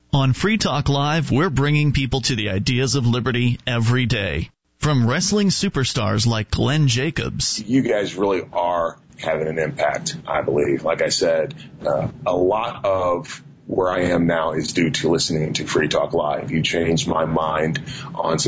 On Free Talk Live, we're bringing people to the ideas of liberty every day. From wrestling superstars like Glenn Jacobs. You guys really are having an impact, I believe. Like I said, a lot of where I am now is due to listening to Free Talk Live. You changed my mind on some